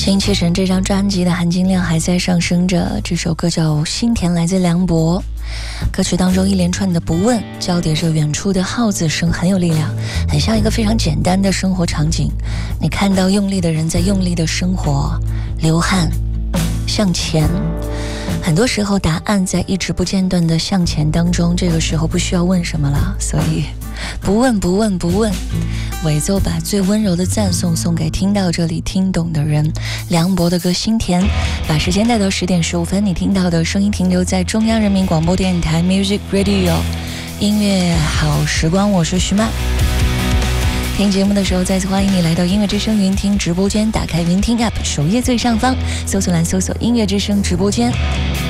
精气神这张专辑的含金量还在上升着，这首歌叫《心田》，来自梁博。歌曲当中一连串的不问交叠着远处的号子声，很有力量，很像一个非常简单的生活场景。你看到用力的人在用力的生活，流汗向前，很多时候答案在一直不间断的向前当中，这个时候不需要问什么了，所以不问不问不问。尾奏把最温柔的赞颂送给听到这里听懂的人。梁博的歌《心田》，把时间带到10点15分，你听到的声音停留在中央人民广播电台 Music Radio 音乐好时光，我是徐曼。听节目的时候，再次欢迎你来到音乐之声云听直播间，打开云听 App 首页最上方搜索栏搜索音乐之声直播间。